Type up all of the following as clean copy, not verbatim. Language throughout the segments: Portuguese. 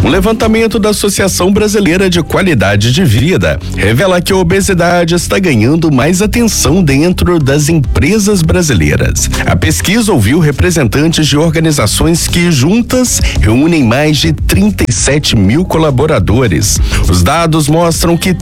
levantamento da Associação Brasileira de Qualidade de Vida revela que a obesidade está ganhando mais atenção dentro das empresas brasileiras. A pesquisa ouviu representantes de organizações que juntas reúnem mais de 37 mil colaboradores. Os dados mostram que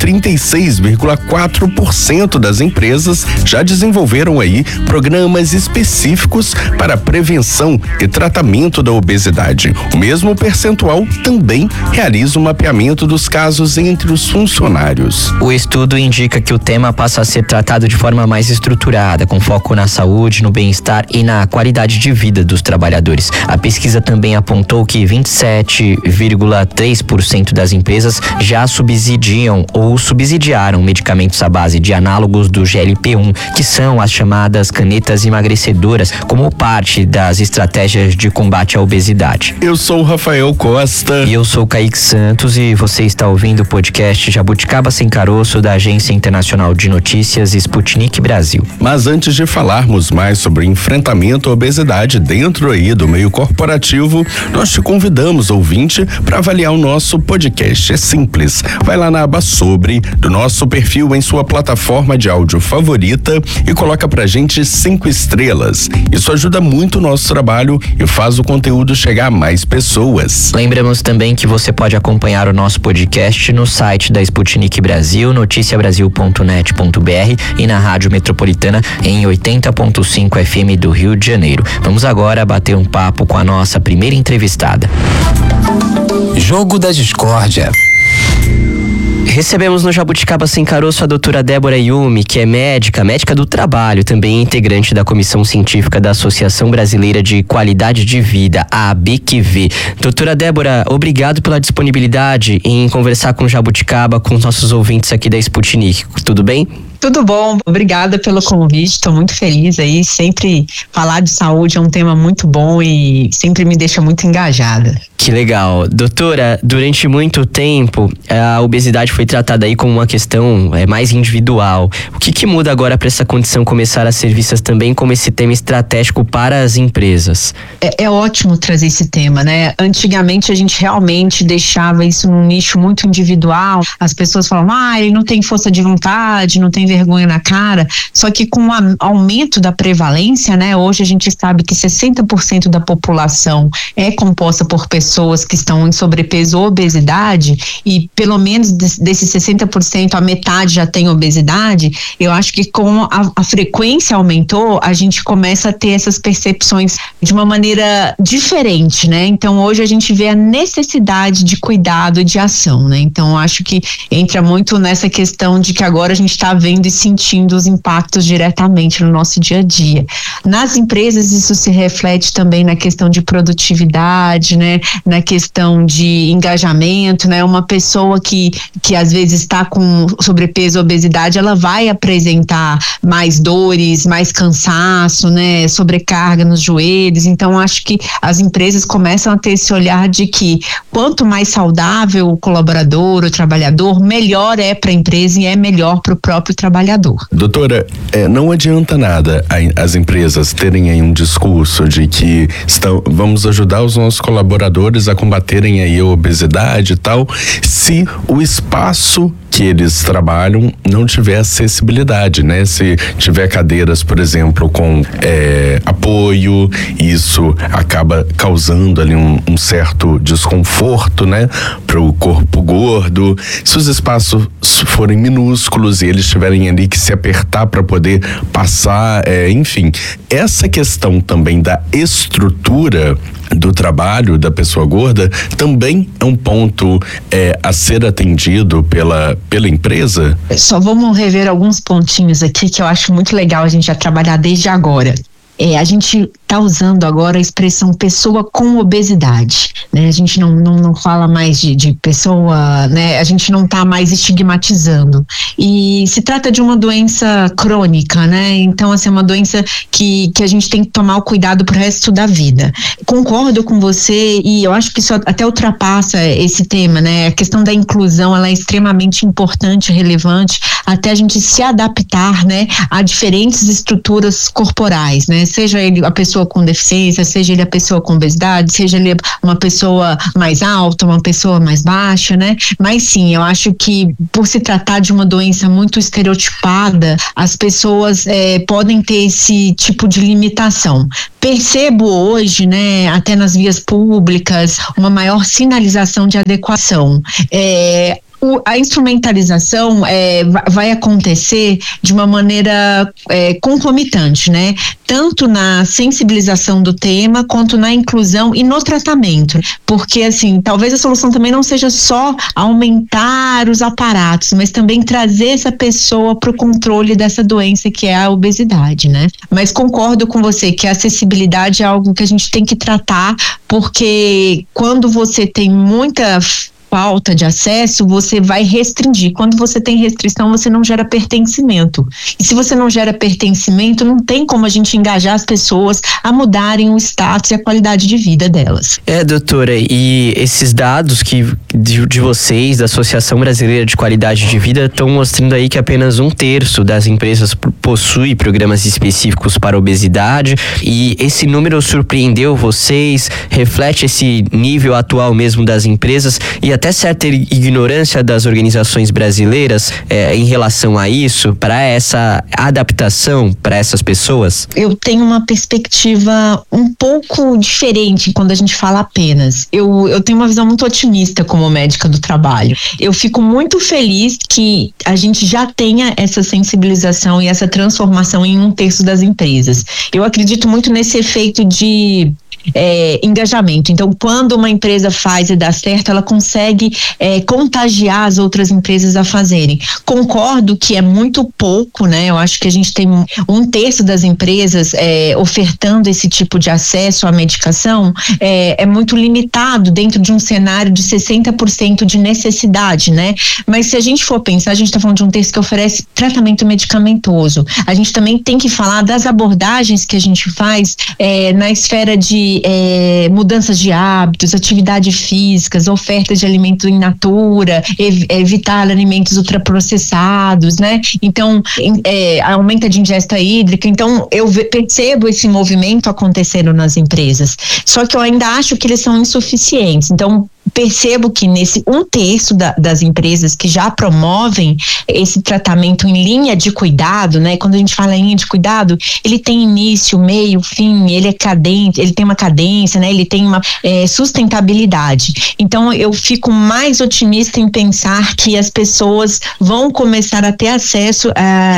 36,4% das empresas já desenvolveram aí programas específicos para prevenção e tratamento da obesidade. O mesmo percentual também realiza um mapeamento dos casos entre os funcionários. O estudo indica que o tema passa a ser tratado de forma mais estruturada, com foco na saúde, no bem-estar e na qualidade de vida dos trabalhadores. A pesquisa também apontou que 27,3% das empresas já subsidiam ou subsidiaram medicamentos à base de análogos do GLP-1, que são as chamadas canetas emagrecedoras, como parte das estratégias de combate à obesidade. Eu sou o Rafael Costa. E eu sou o Kaique Santos e você está ouvindo o podcast Jabuticaba Sem Caroço da Agência Internacional de Notícias Sputnik Brasil. Mas antes de falarmos mais sobre enfrentamento à obesidade dentro aí do meio corporativo, nós te convidamos, ouvinte, para avaliar o nosso podcast. É simples, vai lá na aba Sobre do nosso perfil em sua plataforma de áudio favorita e coloca pra gente 5 estrelas. Isso ajuda muito o nosso trabalho e faz o conteúdo chegar a mais pessoas. Lembramos também que você pode acompanhar o nosso podcast no site da Sputnik Brasil, noticiabrasil.net.br e na Rádio Metropolitana em 80.5 FM do Rio de Janeiro. Vamos agora bater um papo com a nossa primeira entrevistada. Jogo da Discórdia. Recebemos no Jabuticaba Sem Caroço a doutora Débora Yumi, que é médica do trabalho, também integrante da Comissão Científica da Associação Brasileira de Qualidade de Vida, a ABQV. Doutora Débora, obrigado pela disponibilidade em conversar com o Jabuticaba, com os nossos ouvintes aqui da Sputnik. Tudo bem? Tudo bom, obrigada pelo convite, estou muito feliz aí, sempre falar de saúde é um tema muito bom e sempre me deixa muito engajada. Que legal. Doutora, durante muito tempo a obesidade foi tratada aí como uma questão mais individual. O que muda agora para essa condição começar a ser vista também como esse tema estratégico para as empresas? É ótimo trazer esse tema, né? Antigamente a gente realmente deixava isso num nicho muito individual, as pessoas falavam, ele não tem força de vontade, não tem vergonha na cara, só que com o aumento da prevalência, né? Hoje a gente sabe que 60% da população é composta por pessoas que estão em sobrepeso ou obesidade e pelo menos desses 60% a metade já tem obesidade. Eu acho que com a frequência aumentou, a gente começa a ter essas percepções de uma maneira diferente, né? Então hoje a gente vê a necessidade de cuidado e de ação, né? Então eu acho que entra muito nessa questão de que agora a gente está vendo e sentindo os impactos diretamente no nosso dia a dia. Nas empresas isso se reflete também na questão de produtividade, né? Na questão de engajamento, né? Uma pessoa que às vezes está com sobrepeso ou obesidade, ela vai apresentar mais dores, mais cansaço, né? Sobrecarga nos joelhos. Então acho que as empresas começam a ter esse olhar de que quanto mais saudável o colaborador, o trabalhador, melhor é para a empresa e é melhor para o próprio trabalhador. Doutora, não adianta nada as empresas terem aí um discurso de que vamos ajudar os nossos colaboradores a combaterem aí a obesidade e tal, se o espaço que eles trabalham não tiver acessibilidade, né? Se tiver cadeiras, por exemplo, com apoio, isso acaba causando ali um certo desconforto, né? Para o corpo gordo. Se os espaços forem minúsculos e eles tiverem ali que se apertar para poder passar, enfim, essa questão também da estrutura do trabalho da pessoa gorda também é um ponto a ser atendido pela empresa? Só vamos rever alguns pontinhos aqui que eu acho muito legal a gente já trabalhar desde agora. A gente está usando agora a expressão pessoa com obesidade, né? A gente não fala mais de pessoa, né? A gente não está mais estigmatizando. E se trata de uma doença crônica, né? Então, assim, é uma doença que a gente tem que tomar o cuidado pro resto da vida. Concordo com você e eu acho que isso até ultrapassa esse tema, né? A questão da inclusão, ela é extremamente importante, relevante, até a gente se adaptar, né? A diferentes estruturas corporais, né? Seja a pessoa pessoa com deficiência, seja ele a pessoa com obesidade, seja ele uma pessoa mais alta, uma pessoa mais baixa, né? Mas sim, eu acho que por se tratar de uma doença muito estereotipada, as pessoas podem ter esse tipo de limitação. Percebo hoje, né, até nas vias públicas, uma maior sinalização de adequação. A instrumentalização vai acontecer de uma maneira concomitante, né? Tanto na sensibilização do tema, quanto na inclusão e no tratamento. Porque, assim, talvez a solução também não seja só aumentar os aparatos, mas também trazer essa pessoa para o controle dessa doença que é a obesidade, né? Mas concordo com você que a acessibilidade é algo que a gente tem que tratar, porque quando você tem muita falta de acesso, você vai restringir. Quando você tem restrição, você não gera pertencimento. E se você não gera pertencimento, não tem como a gente engajar as pessoas a mudarem o status e a qualidade de vida delas. Doutora, e esses dados de vocês, da Associação Brasileira de Qualidade de Vida, estão mostrando aí que apenas 1/3 das empresas possui programas específicos para obesidade, e esse número surpreendeu vocês? Reflete esse nível atual mesmo das empresas e até certa ignorância das organizações brasileiras em relação a isso, para essa adaptação para essas pessoas? Eu tenho uma perspectiva um pouco diferente quando a gente fala apenas. Eu tenho uma visão muito otimista como médica do trabalho. Eu fico muito feliz que a gente já tenha essa sensibilização e essa transformação em 1/3 das empresas. Eu acredito muito nesse efeito de engajamento. Então, quando uma empresa faz e dá certo, ela consegue contagiar as outras empresas a fazerem. Concordo que é muito pouco, né? Eu acho que a gente tem 1/3 das empresas ofertando esse tipo de acesso à medicação, é muito limitado dentro de um cenário de 60% de necessidade, né? Mas se a gente for pensar, a gente está falando de 1/3 que oferece tratamento medicamentoso. A gente também tem que falar das abordagens que a gente faz na esfera de mudanças de hábitos, atividades físicas, ofertas de alimento in natura, evitar alimentos ultraprocessados, né? Então, aumenta de ingesta hídrica. Então, eu percebo esse movimento acontecendo nas empresas. Só que eu ainda acho que eles são insuficientes. Então, percebo que nesse 1/3 das empresas que já promovem esse tratamento em linha de cuidado, né? Quando a gente fala em linha de cuidado, ele tem início, meio, fim, ele é cadente, ele tem uma cadência, né? Ele tem uma sustentabilidade. Então, eu fico mais otimista em pensar que as pessoas vão começar a ter acesso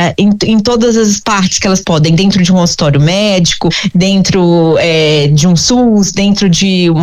em todas as partes que elas podem, dentro de um consultório médico, dentro de um SUS, dentro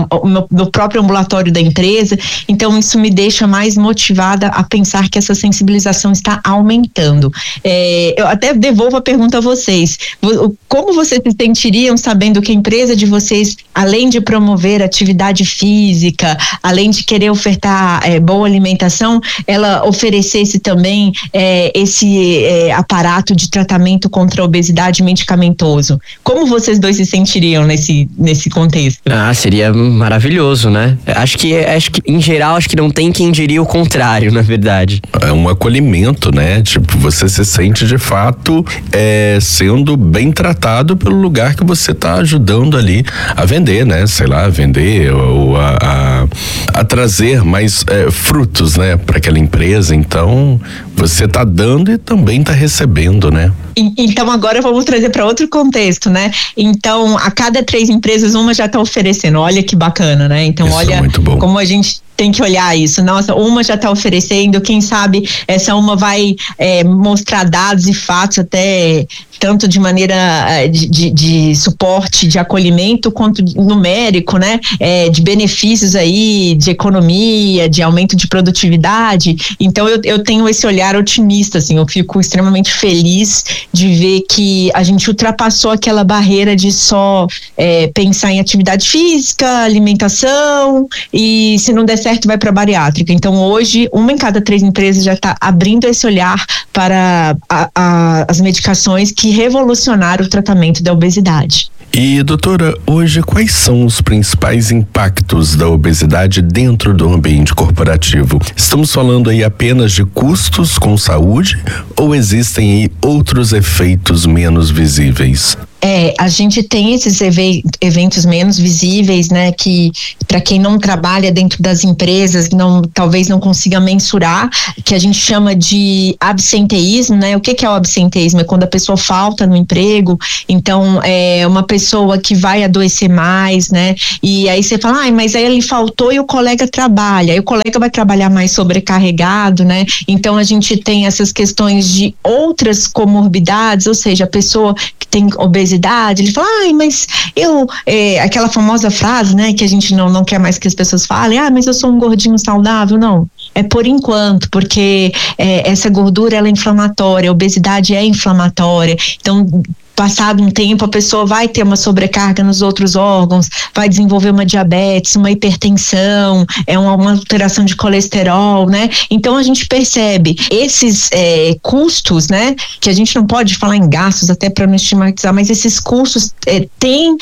do próprio ambulatório da empresa. Então, isso me deixa mais motivada a pensar que essa sensibilização está aumentando. Eu até devolvo a pergunta a vocês. Como vocês se sentiriam sabendo que a empresa de vocês, além de promover atividade física, além de querer ofertar boa alimentação, ela oferecesse também esse aparato de tratamento contra a obesidade medicamentoso? Como vocês dois se sentiriam nesse contexto? Seria maravilhoso, né? Acho que em geral, acho que não tem quem diria o contrário, na verdade. É um acolhimento, né? Tipo, você se sente de fato sendo bem tratado pelo lugar que você tá ajudando ali a vender, né? Sei lá, vender ou a trazer mais frutos, né? Para aquela empresa. Então, você tá dando e também tá recebendo, né? Então, agora vamos trazer para outro contexto, né? Então, a cada 3 empresas, uma já está oferecendo. Olha que bacana, né? Então, isso olha como a gente tem que olhar isso. Nossa, uma já está oferecendo, quem sabe essa uma vai mostrar dados e fatos até tanto de maneira de suporte, de acolhimento, quanto numérico, né? De benefícios aí, de economia, de aumento de produtividade. Então, eu tenho esse olhar otimista, assim, eu fico extremamente feliz de ver que a gente ultrapassou aquela barreira de só pensar em atividade física, alimentação, e se não der certo vai para bariátrica. Então, hoje, 1 em cada 3 empresas já está abrindo esse olhar para as medicações que revolucionaram o tratamento da obesidade. E, doutora, hoje quais são os principais impactos da obesidade dentro do ambiente corporativo? Estamos falando aí apenas de custos com saúde ou existem aí outros efeitos menos visíveis? A gente tem esses eventos menos visíveis, né, que para quem não trabalha dentro das empresas, talvez não consiga mensurar, que a gente chama de absenteísmo, né? O que é o absenteísmo? É quando a pessoa falta no emprego, então é uma pessoa que vai adoecer mais, né? E aí você fala, mas aí ele faltou e o colega trabalha, aí o colega vai trabalhar mais sobrecarregado, né? Então a gente tem essas questões de outras comorbidades, ou seja, a pessoa que tem obesidade, ele fala, mas aquela famosa frase, né, que a gente não quer mais que as pessoas falem, mas eu sou um gordinho saudável. Não, é por enquanto, porque essa gordura ela é inflamatória, a obesidade é inflamatória, então passado um tempo a pessoa vai ter uma sobrecarga nos outros órgãos, vai desenvolver uma diabetes, uma hipertensão, uma alteração de colesterol, né? Então a gente percebe esses custos, né? Que a gente não pode falar em gastos até para não estigmatizar, mas esses custos têm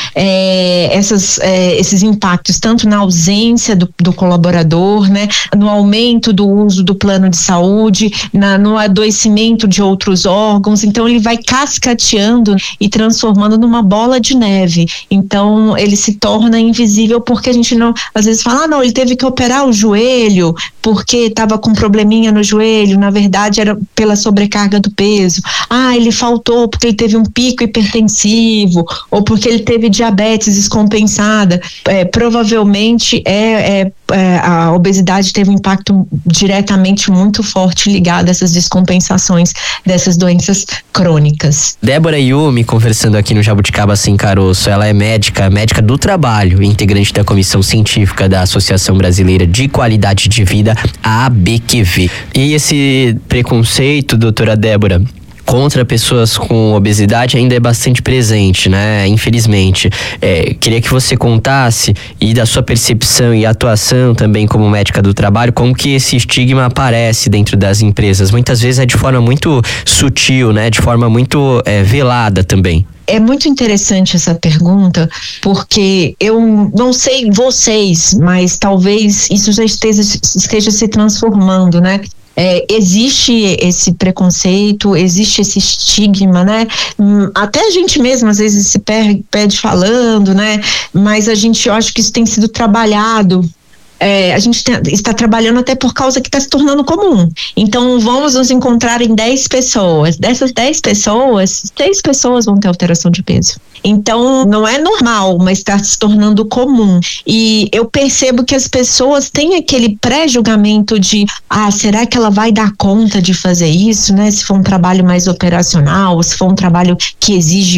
esses impactos tanto na ausência do colaborador, né? No aumento do uso do plano de saúde, no adoecimento de outros órgãos, então ele vai cascateando e transformando numa bola de neve. Então ele se torna invisível porque a gente às vezes fala, ele teve que operar o joelho porque estava com probleminha no joelho, na verdade era pela sobrecarga do peso. Ele faltou porque ele teve um pico hipertensivo ou porque ele teve diabetes descompensada. Provavelmente a obesidade teve um impacto diretamente muito forte ligado a essas descompensações dessas doenças crônicas. Débora Yumi, conversando aqui no Jabuticaba Sem Caroço, ela é médica do trabalho, integrante da Comissão Científica da Associação Brasileira de Qualidade de Vida, a ABQV. E esse preconceito, doutora Débora, contra pessoas com obesidade ainda é bastante presente, né? Infelizmente. Queria que você contasse, e da sua percepção e atuação também como médica do trabalho, como que esse estigma aparece dentro das empresas. Muitas vezes é de forma muito sutil, né? De forma muito velada também. É muito interessante essa pergunta, porque eu não sei vocês, mas talvez isso já esteja se transformando, né? Existe esse preconceito, existe esse estigma, né? Até a gente mesmo às vezes se perde falando, né? Mas eu acho que isso tem sido trabalhado. A gente está trabalhando até por causa que está se tornando comum. Então vamos nos encontrar em 10 pessoas. Dessas 10 pessoas, 6 pessoas vão ter alteração de peso. Então não é normal, mas está se tornando comum. E eu percebo que as pessoas têm aquele pré-julgamento de será que ela vai dar conta de fazer isso, né? Se for um trabalho mais operacional, se for um trabalho que exige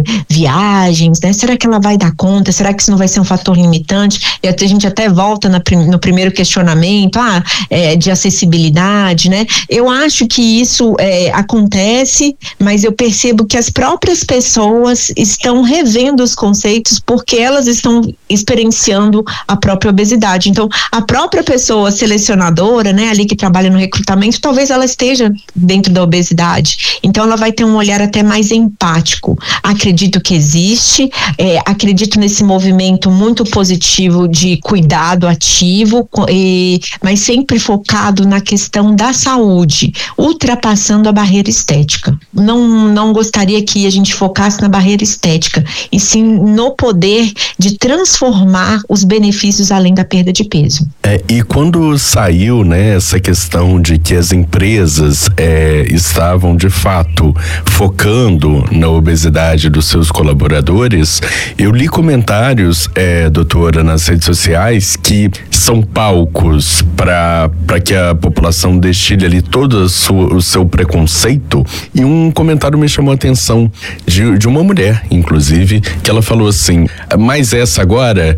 viagens, né? Será que ela vai dar conta? Será que isso não vai ser um fator limitante? E a gente até volta no primeiro questionamento, de acessibilidade, né? Eu acho que isso acontece, mas eu percebo que as próprias pessoas estão revendo os conceitos porque elas estão experienciando a própria obesidade. Então, a própria pessoa selecionadora, né, ali que trabalha no recrutamento, talvez ela esteja dentro da obesidade. Então, ela vai ter um olhar até mais empático. Acredito que existe, acredito nesse movimento muito positivo de cuidado ativo, mas sempre focado na questão da saúde, ultrapassando a barreira estética. Não gostaria que a gente focasse na barreira estética, e sim no poder de transformar os benefícios além da perda de peso. E quando saiu, né, essa questão de que as empresas estavam de fato focando na obesidade dos seus colaboradores, eu li comentários, doutora, nas redes sociais que são palcos para que a população destile ali todo o seu preconceito, e um comentário me chamou a atenção de uma mulher, inclusive, que ela falou assim, mas essa agora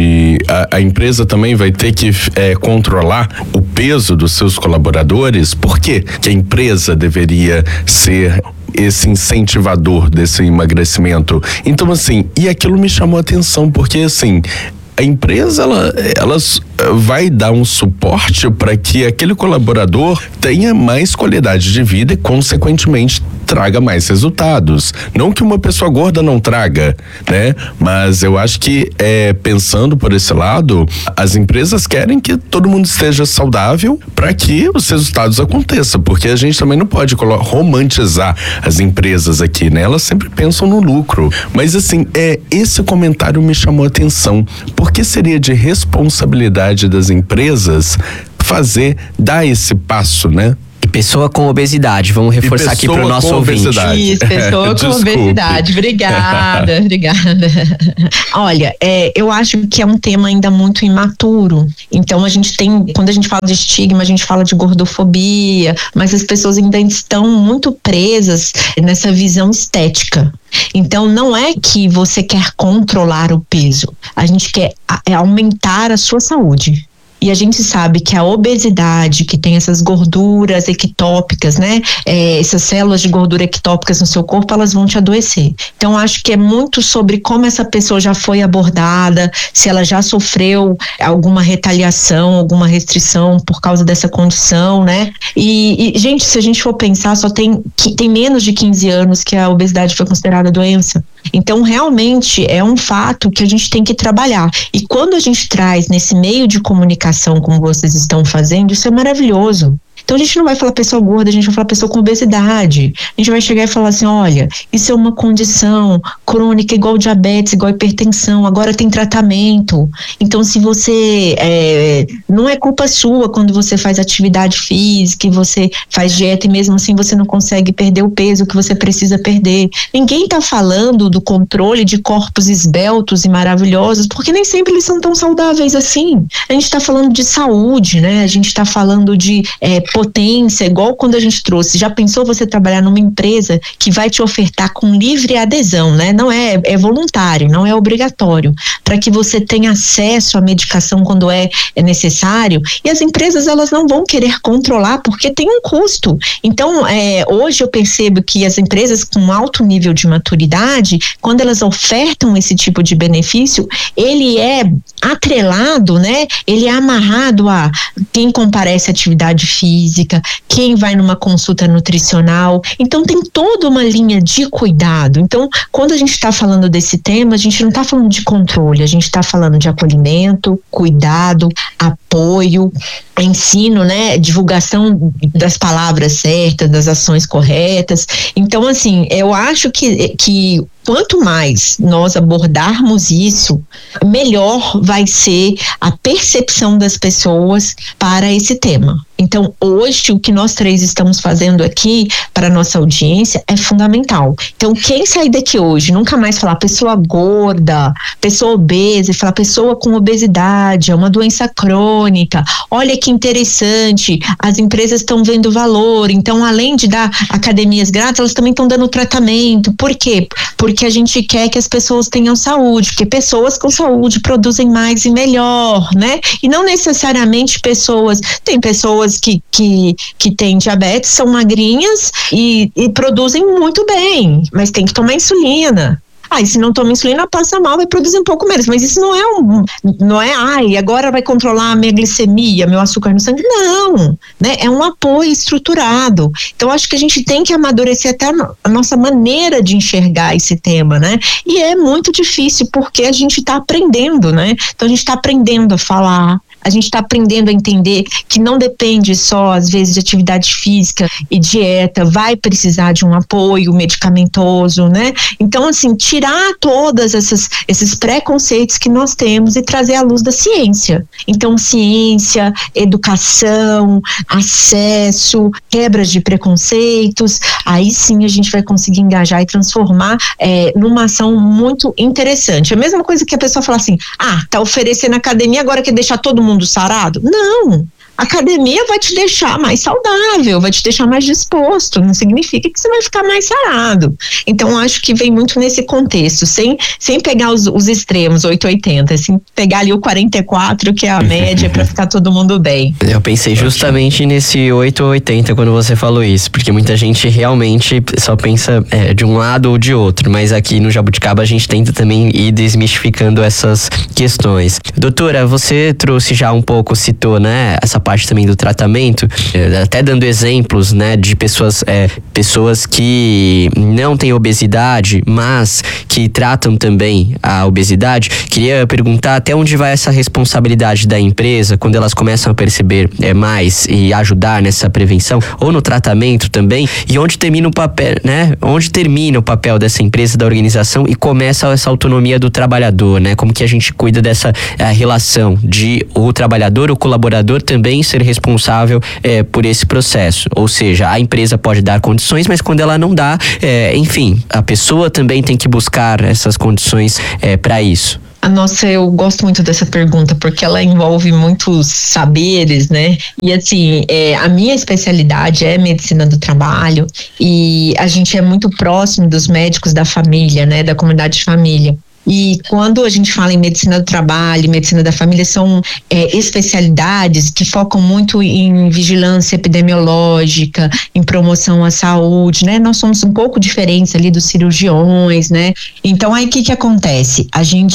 a empresa também vai ter que controlar o peso dos seus colaboradores. Por quê que a empresa deveria ser esse incentivador desse emagrecimento? Então, assim, e aquilo me chamou a atenção, porque assim, a empresa ela vai dar um suporte para que aquele colaborador tenha mais qualidade de vida e, consequentemente, traga mais resultados. Não que uma pessoa gorda não traga, né? Mas eu acho que, pensando por esse lado, as empresas querem que todo mundo esteja saudável para que os resultados aconteçam, porque a gente também não pode romantizar as empresas aqui, né? Elas sempre pensam no lucro. Mas assim, esse comentário me chamou a atenção, porque seria de responsabilidade das empresas dar esse passo, né? Pessoa com obesidade, vamos reforçar aqui para o nosso ouvinte. Isso, pessoa com obesidade. Obrigada. Olha, eu acho que é um tema ainda muito imaturo. Então quando a gente fala de estigma, a gente fala de gordofobia, mas as pessoas ainda estão muito presas nessa visão estética. Então não é que você quer controlar o peso, a gente quer aumentar a sua saúde. E a gente sabe que a obesidade, que tem essas gorduras ectópicas, né? Essas células de gordura ectópicas no seu corpo, elas vão te adoecer. Então, acho que é muito sobre como essa pessoa já foi abordada, se ela já sofreu alguma retaliação, alguma restrição por causa dessa condição, né? E gente, se a gente for pensar, tem menos de 15 anos que a obesidade foi considerada doença. Então, realmente, é um fato que a gente tem que trabalhar. E quando a gente traz nesse meio de comunicação, como vocês estão fazendo, isso é maravilhoso. Então a gente não vai falar pessoa gorda, a gente vai falar pessoa com obesidade. A gente vai chegar e falar assim, olha, isso é uma condição crônica igual diabetes, igual hipertensão, agora tem tratamento. Então se você, não é culpa sua quando você faz atividade física, você faz dieta e mesmo assim você não consegue perder o peso que você precisa perder. Ninguém está falando do controle de corpos esbeltos e maravilhosos, porque nem sempre eles são tão saudáveis assim. A gente está falando de saúde, né? A gente está falando de potência, igual quando a gente trouxe. Já pensou você trabalhar numa empresa que vai te ofertar com livre adesão, né? Não é voluntário, não é obrigatório, para que você tenha acesso à medicação quando é necessário. E as empresas, elas não vão querer controlar porque tem um custo. Então, hoje eu percebo que as empresas com alto nível de maturidade, quando elas ofertam esse tipo de benefício, ele é atrelado, né? Ele é amarrado a quem comparece à atividade física, quem vai numa consulta nutricional. Então tem toda uma linha de cuidado. Então, quando a gente está falando desse tema, a gente não está falando de controle, a gente está falando de acolhimento, cuidado, apoio, ensino, né? Divulgação das palavras certas, das ações corretas. Então, assim, eu acho que quanto mais nós abordarmos isso, melhor vai ser a percepção das pessoas para esse tema. Então, hoje, o que nós três estamos fazendo aqui para a nossa audiência é fundamental. Então, quem sair daqui hoje, nunca mais falar pessoa gorda, pessoa obesa, e falar pessoa com obesidade, é uma doença crônica, olha que interessante, as empresas estão vendo valor, então, além de dar academias grátis, elas também estão dando tratamento. Por quê? Porque a gente quer que as pessoas tenham saúde, porque pessoas com saúde produzem mais e melhor, né? E não necessariamente tem pessoas que têm diabetes, são magrinhas e produzem muito bem, mas tem que tomar insulina. E se não toma insulina, passa mal, vai produzir um pouco menos. Mas isso não é, agora vai controlar a minha glicemia, meu açúcar no sangue. Não, né? É um apoio estruturado. Então, acho que a gente tem que amadurecer até a nossa maneira de enxergar esse tema, né? E é muito difícil, porque a gente está aprendendo, né? Então, a gente está aprendendo a falar, a gente está aprendendo a entender que não depende só, às vezes, de atividade física e dieta, vai precisar de um apoio medicamentoso, né? Então, assim, tirar todas esses preconceitos que nós temos e trazer à luz da ciência. Então, ciência, educação, acesso, quebras de preconceitos, aí sim a gente vai conseguir engajar e transformar numa ação muito interessante. A mesma coisa que a pessoa fala assim, tá oferecendo academia, agora quer deixar todo mundo sarado? Não! Academia vai te deixar mais saudável, vai te deixar mais disposto, não significa que você vai ficar mais sarado. Então, acho que vem muito nesse contexto, sem pegar os extremos, 880, assim, pegar ali o 44, que é a média, para ficar todo mundo bem. Eu pensei justamente nesse 880 quando você falou isso, porque muita gente realmente só pensa de um lado ou de outro, mas aqui no Jabuticaba a gente tenta também ir desmistificando essas questões. Doutora, você trouxe já um pouco, citou, né, essa parte também do tratamento, até dando exemplos, né, de pessoas que não têm obesidade, mas que tratam também a obesidade. Queria perguntar até onde vai essa responsabilidade da empresa quando elas começam a perceber mais e ajudar nessa prevenção, ou no tratamento também, e onde termina o papel, né? Onde termina o papel dessa empresa, da organização, e começa essa autonomia do trabalhador, né? Como que a gente cuida dessa relação de o trabalhador, o colaborador também ser responsável por esse processo. Ou seja, a empresa pode dar condições, mas quando ela não dá, enfim, a pessoa também tem que buscar essas condições para isso. Nossa, eu gosto muito dessa pergunta, porque ela envolve muitos saberes, né? E assim, a minha especialidade é medicina do trabalho, e a gente é muito próximo dos médicos da família, né? Da comunidade de família. E quando a gente fala em medicina do trabalho, medicina da família, são especialidades que focam muito em vigilância epidemiológica, em promoção à saúde, né? Nós somos um pouco diferentes ali dos cirurgiões, né? Então aí o que acontece?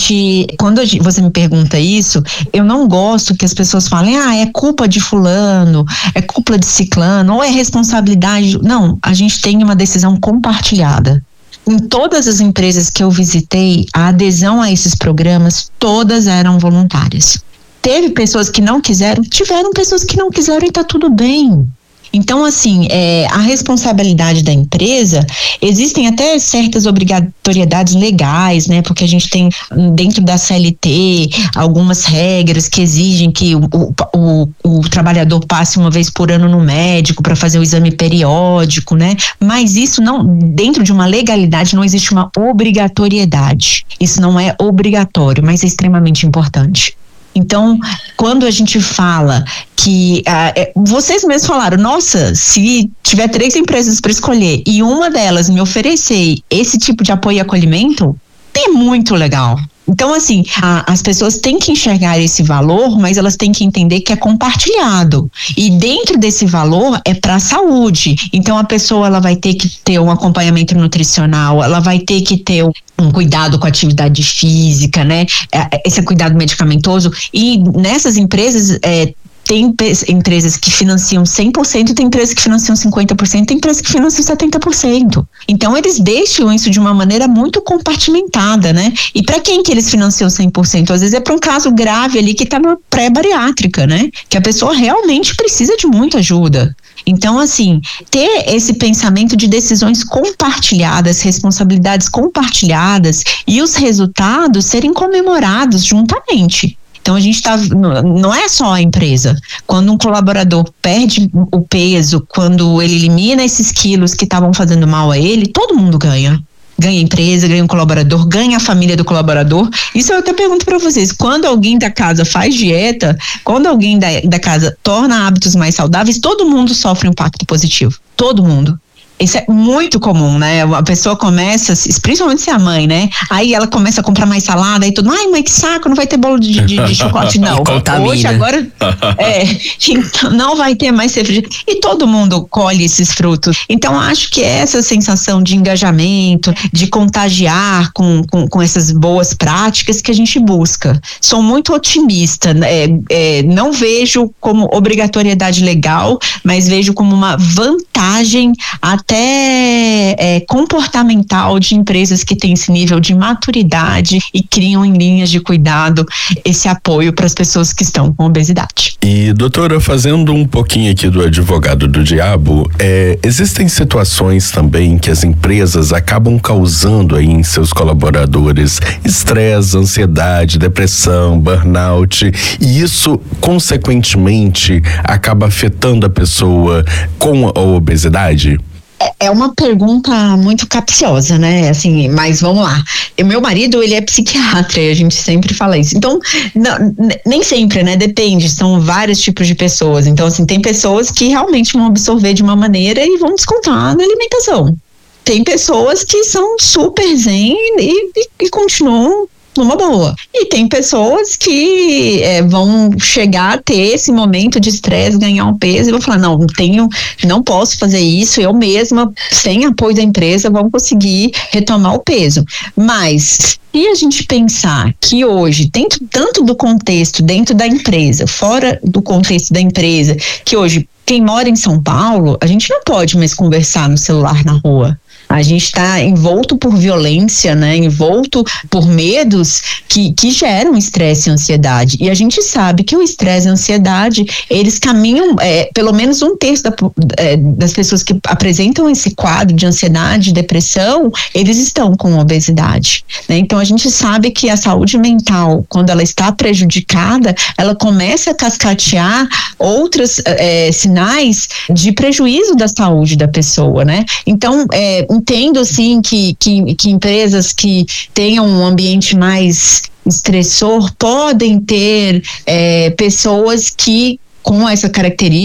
Quando você me pergunta isso, eu não gosto que as pessoas falem, é culpa de fulano, é culpa de ciclano, ou é responsabilidade. Não, a gente tem uma decisão compartilhada. Em todas as empresas que eu visitei, a adesão a esses programas, todas eram voluntárias. Teve pessoas que não quiseram, tiveram pessoas que não quiseram e tá tudo bem. Então, assim, a responsabilidade da empresa, existem até certas obrigatoriedades legais, né? Porque a gente tem dentro da CLT algumas regras que exigem que o trabalhador passe uma vez por ano no médico para fazer o exame periódico, né? Mas isso não, dentro de uma legalidade, não existe uma obrigatoriedade. Isso não é obrigatório, mas é extremamente importante. Então, quando a gente fala que vocês mesmos falaram, nossa, se tiver 3 empresas para escolher e uma delas me oferecer esse tipo de apoio e acolhimento, é muito legal. Então, assim, as pessoas têm que enxergar esse valor, mas elas têm que entender que é compartilhado. E dentro desse valor é para a saúde. Então, a pessoa ela vai ter que ter um acompanhamento nutricional, ela vai ter que ter um cuidado com a atividade física, né? Esse cuidado medicamentoso. E nessas empresas, tem empresas que financiam 100%, tem empresas que financiam 50%, tem empresas que financiam 70%. Então, eles deixam isso de uma maneira muito compartimentada, né? E para quem que eles financiam 100%? Às vezes é para um caso grave ali que está na pré-bariátrica, né? Que a pessoa realmente precisa de muita ajuda. Então, assim, ter esse pensamento de decisões compartilhadas, responsabilidades compartilhadas e os resultados serem comemorados juntamente. Então a gente não é só a empresa. Quando um colaborador perde o peso, quando ele elimina esses quilos que estavam fazendo mal a ele, todo mundo ganha. Ganha a empresa, ganha o colaborador, ganha a família do colaborador. Isso eu até pergunto para vocês, quando alguém da casa faz dieta, quando alguém da casa torna hábitos mais saudáveis, todo mundo sofre um impacto positivo. Todo mundo. Isso é muito comum, né? A pessoa começa, principalmente se é a mãe, né? Aí ela começa a comprar mais salada e tudo. Ai, mãe, que saco, não vai ter bolo de chocolate, não. Hoje, agora, então não vai ter mais refrigerante. E todo mundo colhe esses frutos. Então, acho que essa sensação de engajamento, de contagiar com essas boas práticas que a gente busca. Sou muito otimista, não vejo como obrigatoriedade legal, mas vejo como uma vantagem até comportamental de empresas que têm esse nível de maturidade e criam em linhas de cuidado esse apoio para as pessoas que estão com obesidade. E, doutora, fazendo um pouquinho aqui do advogado do diabo, existem situações também que as empresas acabam causando aí em seus colaboradores estresse, ansiedade, depressão, burnout, e isso consequentemente acaba afetando a pessoa com a obesidade? É uma pergunta muito capciosa, né? Assim, mas vamos lá. O meu marido, ele é psiquiatra e a gente sempre fala isso. Então, nem sempre, né? Depende, são vários tipos de pessoas. Então, assim, tem pessoas que realmente vão absorver de uma maneira e vão descontar na alimentação. Tem pessoas que são super zen e continuam numa boa. E tem pessoas que vão chegar a ter esse momento de estresse, ganhar um peso e vão falar, não posso fazer isso, eu mesma, sem apoio da empresa, vou conseguir retomar o peso. Mas se a gente pensar que hoje, tanto do contexto dentro da empresa, fora do contexto da empresa, que hoje quem mora em São Paulo, a gente não pode mais conversar no celular na rua. A gente está envolto por violência, né? Envolto por medos que geram estresse e ansiedade. E a gente sabe que o estresse e a ansiedade, eles caminham, pelo menos 1/3 das pessoas que apresentam esse quadro de ansiedade, depressão, eles estão com obesidade, né? Então a gente sabe que a saúde mental, quando ela está prejudicada, ela começa a cascatear outros sinais de prejuízo da saúde da pessoa, né? Então, entendo, assim, que empresas que tenham um ambiente mais estressor podem ter pessoas que com essa característica